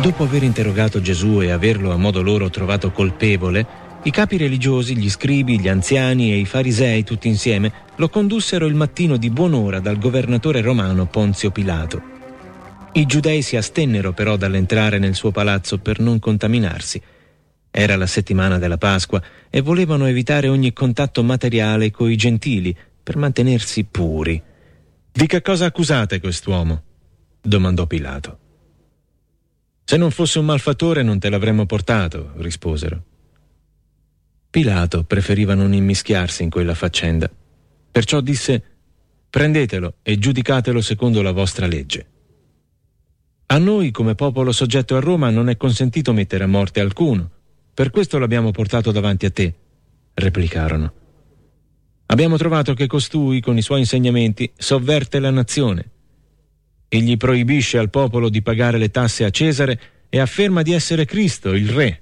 Dopo aver interrogato Gesù e averlo a modo loro trovato colpevole, i capi religiosi, gli scribi, gli anziani e i farisei tutti insieme lo condussero il mattino di buon'ora dal governatore romano Ponzio Pilato. I giudei si astennero però dall'entrare nel suo palazzo per non contaminarsi. Era la settimana della Pasqua e volevano evitare ogni contatto materiale coi gentili per mantenersi puri. «Di che cosa accusate quest'uomo?» domandò Pilato. «Se non fosse un malfattore non te l'avremmo portato», risposero. Pilato preferiva non immischiarsi in quella faccenda. Perciò disse: «Prendetelo e giudicatelo secondo la vostra legge». «A noi, come popolo soggetto a Roma, non è consentito mettere a morte alcuno. Per questo l'abbiamo portato davanti a te», replicarono. «Abbiamo trovato che costui, con i suoi insegnamenti, sovverte la nazione. Egli proibisce al popolo di pagare le tasse a Cesare e afferma di essere Cristo, il Re».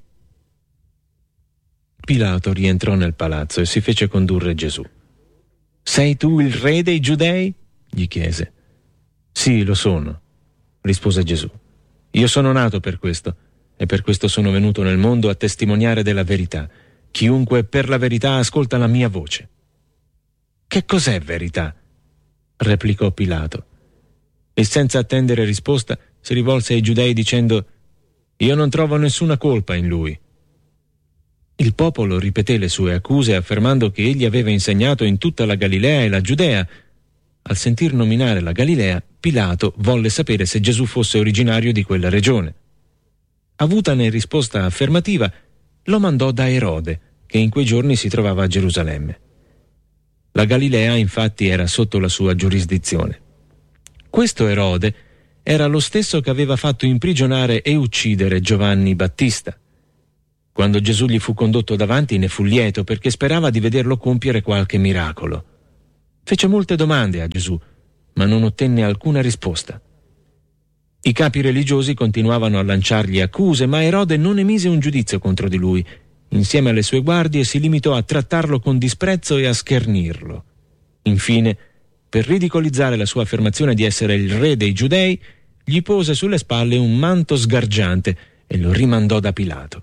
Pilato rientrò nel palazzo e si fece condurre Gesù. «Sei tu il re dei Giudei?» gli chiese. «Sì, lo sono», rispose Gesù. «Io sono nato per questo, e per questo sono venuto nel mondo a testimoniare della verità. Chiunque per la verità ascolta la mia voce». «Che cos'è verità?» replicò Pilato. E senza attendere risposta si rivolse ai Giudei dicendo: «Io non trovo nessuna colpa in lui». Il popolo ripeté le sue accuse affermando che egli aveva insegnato in tutta la Galilea e la Giudea. Al sentir nominare la Galilea, Pilato volle sapere se Gesù fosse originario di quella regione. Avutane risposta affermativa, lo mandò da Erode, che in quei giorni si trovava a Gerusalemme. La Galilea infatti era sotto la sua giurisdizione. Questo Erode era lo stesso che aveva fatto imprigionare e uccidere Giovanni Battista. Quando Gesù gli fu condotto davanti ne fu lieto perché sperava di vederlo compiere qualche miracolo. Fece molte domande a Gesù, ma non ottenne alcuna risposta. I capi religiosi continuavano a lanciargli accuse, ma Erode non emise un giudizio contro di lui. Insieme alle sue guardie si limitò a trattarlo con disprezzo e a schernirlo. Infine, per ridicolizzare la sua affermazione di essere il re dei Giudei, gli pose sulle spalle un manto sgargiante e lo rimandò da Pilato.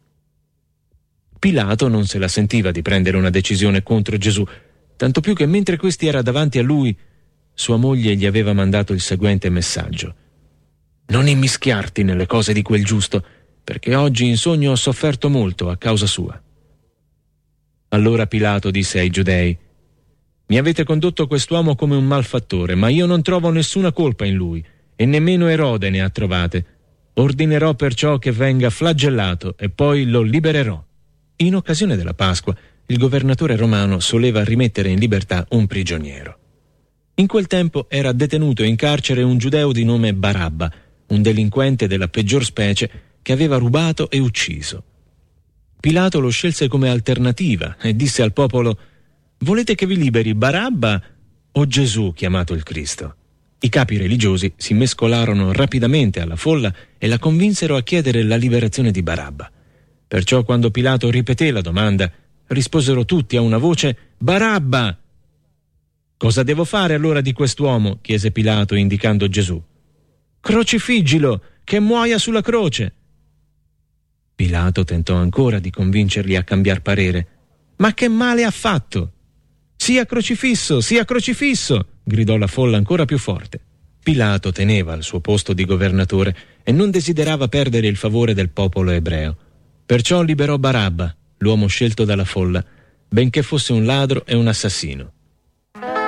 Pilato non se la sentiva di prendere una decisione contro Gesù, tanto più che mentre questi era davanti a lui, sua moglie gli aveva mandato il seguente messaggio: «Non immischiarti nelle cose di quel giusto, perché oggi in sogno ho sofferto molto a causa sua». Allora Pilato disse ai Giudei: «Mi avete condotto quest'uomo come un malfattore, ma io non trovo nessuna colpa in lui, e nemmeno Erode ne ha trovate. Ordinerò perciò che venga flagellato e poi lo libererò». In occasione della Pasqua, il governatore romano soleva rimettere in libertà un prigioniero. In quel tempo era detenuto in carcere un giudeo di nome Barabba, un delinquente della peggior specie che aveva rubato e ucciso. Pilato lo scelse come alternativa e disse al popolo: «Volete che vi liberi Barabba o Gesù chiamato il Cristo?» I capi religiosi si mescolarono rapidamente alla folla e la convinsero a chiedere la liberazione di Barabba. Perciò quando Pilato ripeté la domanda, risposero tutti a una voce: «Barabba!» «Cosa devo fare allora di quest'uomo?» chiese Pilato indicando Gesù. «Crocifiggilo, che muoia sulla croce!» Pilato tentò ancora di convincerli a cambiar parere. «Ma che male ha fatto?» «Sia crocifisso, sia crocifisso!» gridò la folla ancora più forte. Pilato teneva al suo posto di governatore e non desiderava perdere il favore del popolo ebreo. Perciò liberò Barabba, l'uomo scelto dalla folla, benché fosse un ladro e un assassino.